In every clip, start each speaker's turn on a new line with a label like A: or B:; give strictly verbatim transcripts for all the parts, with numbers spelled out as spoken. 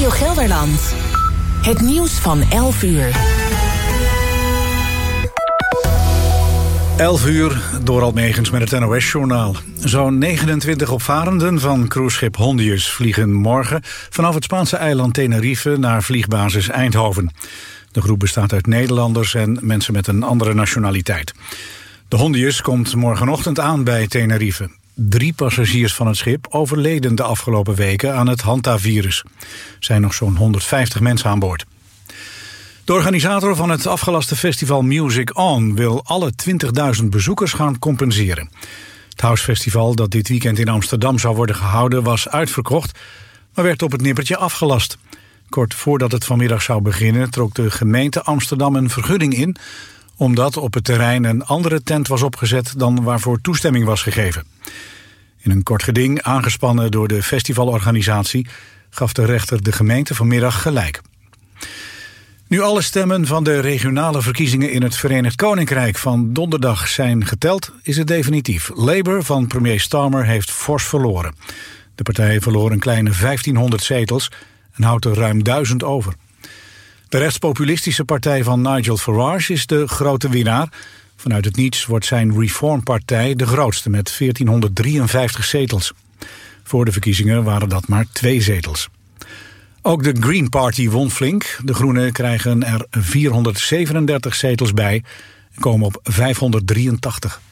A: Radio Gelderland. Het nieuws van elf uur.
B: elf uur, Dorald Megens met het N O S-journaal. Zo'n negenentwintig opvarenden van cruiseschip Hondius vliegen morgen vanaf het Spaanse eiland Tenerife naar vliegbasis Eindhoven. De groep bestaat uit Nederlanders en mensen met een andere nationaliteit. De Hondius komt morgenochtend aan bij Tenerife. Drie passagiers van het schip overleden de afgelopen weken aan het hantavirus. Er zijn nog zo'n honderdvijftig mensen aan boord. De organisator van het afgelaste festival Music On wil alle twintigduizend bezoekers gaan compenseren. Het House Festival dat dit weekend in Amsterdam zou worden gehouden was uitverkocht, maar werd op het nippertje afgelast. Kort voordat het vanmiddag zou beginnen trok de gemeente Amsterdam een vergunning in, omdat op het terrein een andere tent was opgezet dan waarvoor toestemming was gegeven. In een kort geding, aangespannen door de festivalorganisatie, gaf de rechter de gemeente vanmiddag gelijk. Nu alle stemmen van de regionale verkiezingen in het Verenigd Koninkrijk van donderdag zijn geteld, is het definitief. Labour van premier Starmer heeft fors verloren. De partij verloor een kleine vijftienhonderd zetels en houdt er ruim duizend over. De rechtspopulistische partij van Nigel Farage is de grote winnaar. Vanuit het niets wordt zijn Reform-partij de grootste met veertienhonderddrieënvijftig zetels. Voor de verkiezingen waren dat maar twee zetels. Ook de Green Party won flink. De Groenen krijgen er vierhonderdzevenendertig zetels bij en komen op vijfhonderddrieëntachtig.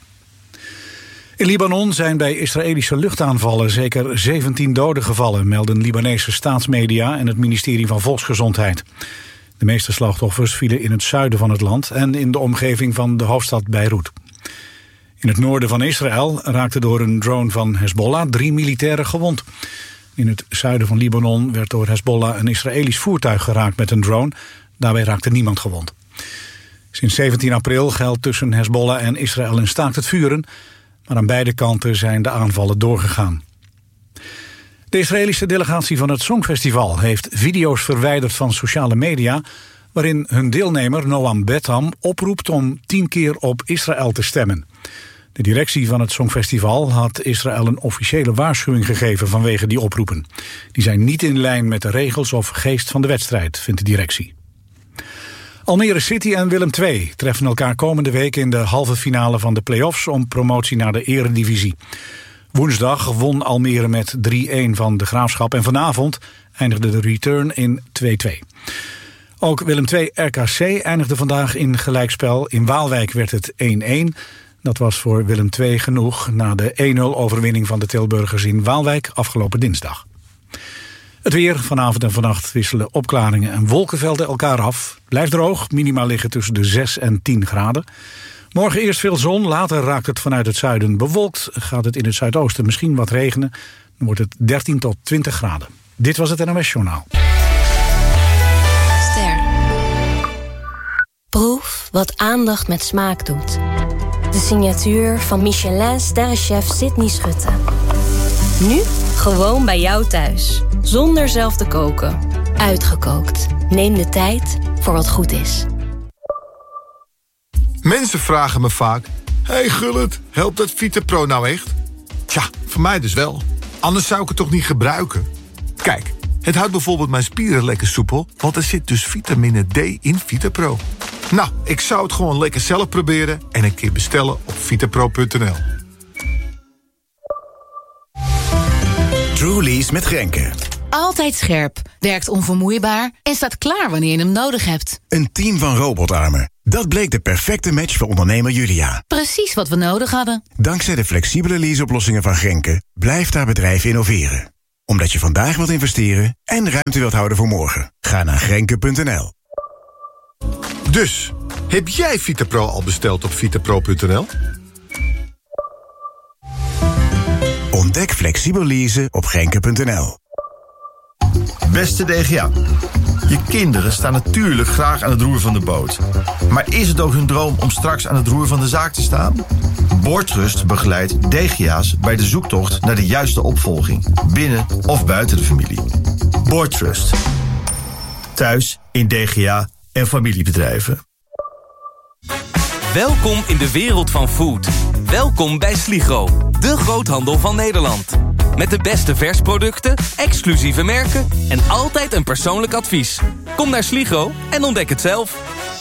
B: In Libanon zijn bij Israëlische luchtaanvallen zeker zeventien doden gevallen, melden Libanese staatsmedia en het ministerie van Volksgezondheid. De meeste slachtoffers vielen in het zuiden van het land en in de omgeving van de hoofdstad Beirut. In het noorden van Israël raakten door een drone van Hezbollah drie militairen gewond. In het zuiden van Libanon werd door Hezbollah een Israëlisch voertuig geraakt met een drone. Daarbij raakte niemand gewond. Sinds zeventien april geldt tussen Hezbollah en Israël een staakt het vuren, maar aan beide kanten zijn de aanvallen doorgegaan. De Israëlische delegatie van het Songfestival heeft video's verwijderd van sociale media waarin hun deelnemer Noam Betham oproept om tien keer op Israël te stemmen. De directie van het Songfestival had Israël een officiële waarschuwing gegeven vanwege die oproepen. Die zijn niet in lijn met de regels of geest van de wedstrijd, vindt de directie. Almere City en Willem twee treffen elkaar komende week in de halve finale van de play-offs om promotie naar de eredivisie. Woensdag won Almere met drie-een van de Graafschap en vanavond eindigde de return in twee-twee. Ook Willem twee R K C eindigde vandaag in gelijkspel. In Waalwijk werd het één-één. Dat was voor Willem twee genoeg na de één-nul overwinning van de Tilburgers in Waalwijk afgelopen dinsdag. Het weer, vanavond en vannacht wisselen opklaringen en wolkenvelden elkaar af. Blijft droog, minima liggen tussen de zes en tien graden. Morgen eerst veel zon, later raakt het vanuit het zuiden bewolkt. Gaat het in het zuidoosten misschien wat regenen. Dan wordt het dertien tot twintig graden. Dit was het N O S-journaal.
C: Ster. Proef wat aandacht met smaak doet. De signatuur van Michelin-sterrenchef Sydney Schutte. Nu gewoon bij jou thuis. Zonder zelf te koken. Uitgekookt. Neem de tijd voor wat goed is.
D: Mensen vragen me vaak: hey Gullit, helpt dat VitaPro nou echt? Tja, voor mij dus wel. Anders zou ik het toch niet gebruiken? Kijk, het houdt bijvoorbeeld mijn spieren lekker soepel, want er zit dus vitamine D in VitaPro. Nou, ik zou het gewoon lekker zelf proberen en een keer bestellen op vitapro punt n l.
E: Truly's met Grenke.
F: Altijd scherp, werkt onvermoeibaar en staat klaar wanneer je hem nodig hebt.
E: Een team van robotarmen. Dat bleek de perfecte match voor ondernemer Julia.
F: Precies wat we nodig hadden.
E: Dankzij de flexibele leaseoplossingen van Grenke blijft haar bedrijf innoveren. Omdat je vandaag wilt investeren en ruimte wilt houden voor morgen. Ga naar grenke punt n l.
D: Dus, heb jij VitaPro al besteld op vitapro punt n l?
E: Ontdek flexibel leasen op grenke punt n l.
G: Beste D G A, je kinderen staan natuurlijk graag aan het roer van de boot. Maar is het ook hun droom om straks aan het roer van de zaak te staan? Boardtrust begeleidt D G A's bij de zoektocht naar de juiste opvolging, binnen of buiten de familie. Boardtrust. Thuis in D G A en familiebedrijven.
H: Welkom in de wereld van food. Welkom bij Sligro, de groothandel van Nederland. Met de beste versproducten, exclusieve merken en altijd een persoonlijk advies. Kom naar Sligro en ontdek het zelf.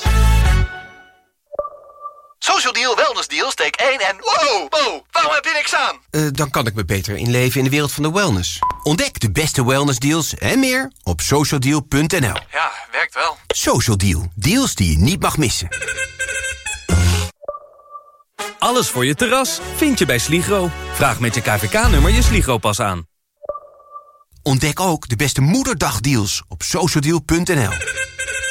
I: Social Deal, Wellness Deal, steek één en... Wow, wow, waarom heb je niks aan?
J: Uh, dan kan ik me beter inleven in de wereld van de wellness. Ontdek de beste wellness deals en meer op social deal punt n l.
I: Ja, werkt wel.
J: Social Deal, deals die je niet mag missen.
H: Alles voor je terras vind je bij Sligro. Vraag met je K V K-nummer je Sligro-pas aan.
J: Ontdek ook de beste moederdagdeals op social deal punt n l.